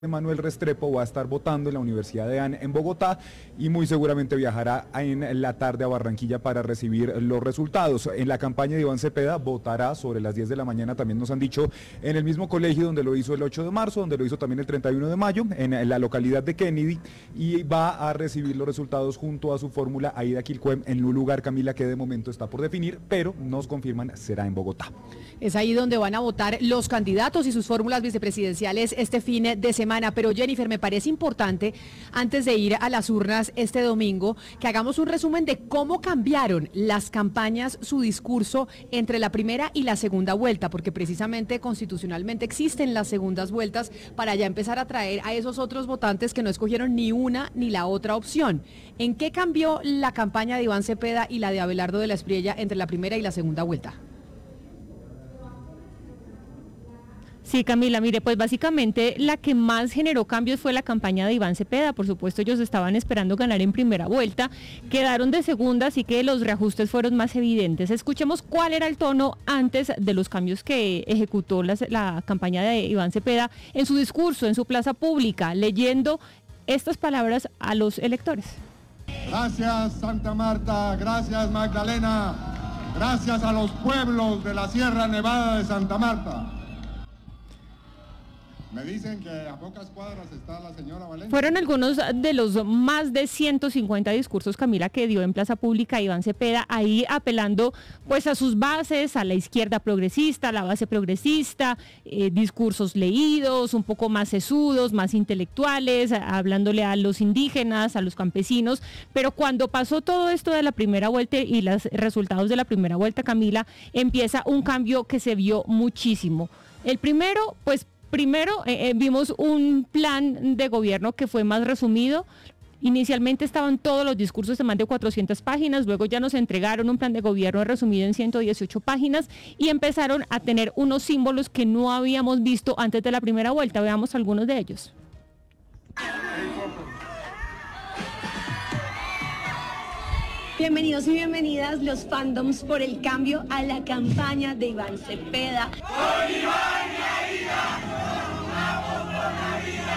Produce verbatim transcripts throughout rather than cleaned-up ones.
Manuel Restrepo va a estar votando en la Universidad de A N en Bogotá y muy seguramente viajará en la tarde a Barranquilla para recibir los resultados. En la campaña de Iván Cepeda votará sobre las diez de la mañana, también nos han dicho, en el mismo colegio donde lo hizo el ocho de marzo, donde lo hizo también el treinta y uno de mayo, en la localidad de Kennedy, y va a recibir los resultados junto a su fórmula Aida Quilquem en un lugar, Camila, que de momento está por definir, pero nos confirman será en Bogotá. Es ahí donde van a votar los candidatos y sus fórmulas vicepresidenciales este fin de semana. Pero Jennifer, me parece importante, antes de ir a las urnas este domingo, que hagamos un resumen de cómo cambiaron las campañas, su discurso entre la primera y la segunda vuelta, porque precisamente constitucionalmente existen las segundas vueltas para ya empezar a atraer a esos otros votantes que no escogieron ni una ni la otra opción. ¿En qué cambió la campaña de Iván Cepeda y la de Abelardo de la Espriella entre la primera y la segunda vuelta? Sí, Camila, mire, pues básicamente la que más generó cambios fue la campaña de Iván Cepeda. Por supuesto, ellos estaban esperando ganar en primera vuelta, quedaron de segunda, así que los reajustes fueron más evidentes. Escuchemos cuál era el tono antes de los cambios que ejecutó la, la campaña de Iván Cepeda en su discurso, en su plaza pública, leyendo estas palabras a los electores. Gracias, Santa Marta, gracias, Magdalena, gracias a los pueblos de la Sierra Nevada de Santa Marta. Me dicen que a pocas cuadras está la señora Valencia. Fueron algunos de los más de ciento cincuenta discursos, Camila, que dio en plaza pública Iván Cepeda, ahí apelando pues a sus bases, a la izquierda progresista, a la base progresista, eh, discursos leídos, un poco más sesudos, más intelectuales, hablándole a los indígenas, a los campesinos, pero cuando pasó todo esto de la primera vuelta y los resultados de la primera vuelta, Camila, empieza un cambio que se vio muchísimo. El primero, pues, Primero, eh, vimos un plan de gobierno que fue más resumido. Inicialmente estaban todos los discursos de más de cuatrocientas páginas, luego ya nos entregaron un plan de gobierno resumido en ciento dieciocho páginas y empezaron a tener unos símbolos que no habíamos visto antes de la primera vuelta. Veamos algunos de ellos. Bienvenidos y bienvenidas los fandoms por el cambio a la campaña de Iván Cepeda. ¡Con Iván y Aida! ¡Vamos por la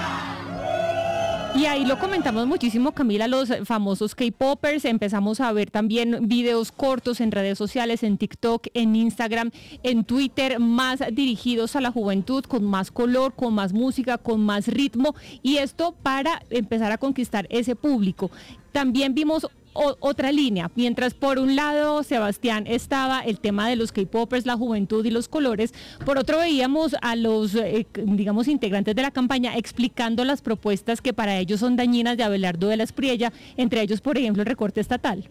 vida! Y ahí lo comentamos muchísimo, Camila, los famosos K-popers. Empezamos a ver también videos cortos en redes sociales, en TikTok, en Instagram, en Twitter, más dirigidos a la juventud, con más color, con más música, con más ritmo, y esto para empezar a conquistar ese público. También vimos O, otra línea, mientras por un lado, Sebastián, estaba el tema de los K-popers, la juventud y los colores, por otro veíamos a los, eh, digamos, integrantes de la campaña explicando las propuestas que para ellos son dañinas de Abelardo de la Espriella, entre ellos, por ejemplo, el recorte estatal.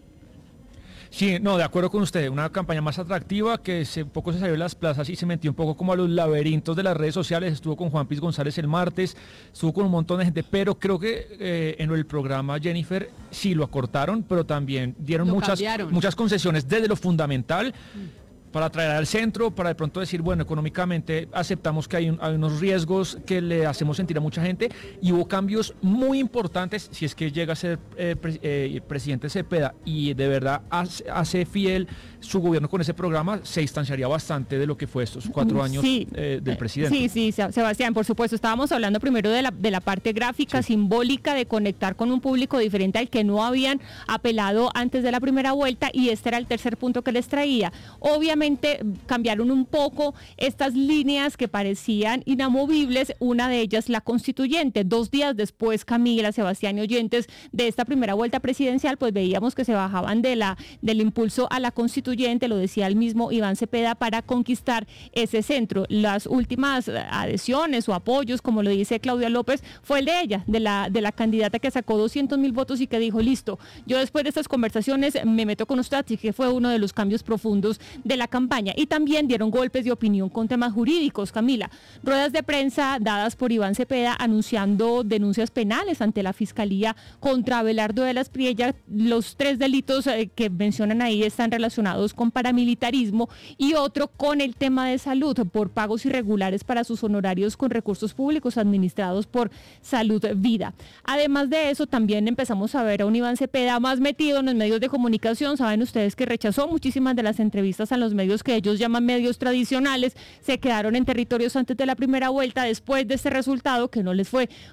Sí, no, de acuerdo con usted, una campaña más atractiva que se, un poco se salió de las plazas y se metió un poco como a los laberintos de las redes sociales. Estuvo con Juan Piz González el martes, estuvo con un montón de gente, pero creo que eh, en el programa, Jennifer, sí lo acortaron, pero también dieron muchas, muchas concesiones desde lo fundamental, mm. para traer al centro, para de pronto decir, bueno, económicamente aceptamos que hay, un, hay unos riesgos que le hacemos sentir a mucha gente, y hubo cambios muy importantes. Si es que llega a ser eh, pre, eh, presidente Cepeda y de verdad hace, hace fiel su gobierno con ese programa, se distanciaría bastante de lo que fue estos cuatro años sí, eh, del presidente. Sí, sí, Sebastián, por supuesto, estábamos hablando primero de la, de la parte gráfica, sí. simbólica, de conectar con un público diferente al que no habían apelado antes de la primera vuelta, y este era el tercer punto que les traía. Obviamente cambiaron un poco estas líneas que parecían inamovibles, una de ellas la constituyente. Dos días después, Camila, Sebastián y oyentes, de esta primera vuelta presidencial, pues veíamos que se bajaban de la, del impulso a la constituyente, lo decía el mismo Iván Cepeda, para conquistar ese centro. Las últimas adhesiones o apoyos, como lo dice Claudia López, fue el de ella, de la, de la candidata que sacó doscientos mil votos y que dijo, listo, yo después de estas conversaciones me meto con usted, así que fue uno de los cambios profundos de la campaña. Y también dieron golpes de opinión con temas jurídicos, Camila. Ruedas de prensa dadas por Iván Cepeda anunciando denuncias penales ante la Fiscalía contra Abelardo de la Espriella. Los tres delitos eh, que mencionan ahí están relacionados con paramilitarismo, y otro con el tema de salud, por pagos irregulares para sus honorarios con recursos públicos administrados por Salud Vida. Además de eso, también empezamos a ver a un Iván Cepeda más metido en los medios de comunicación. Saben ustedes que rechazó muchísimas de las entrevistas a los medios medios que ellos llaman medios tradicionales, se quedaron en territorios antes de la primera vuelta, después de este resultado que no les fue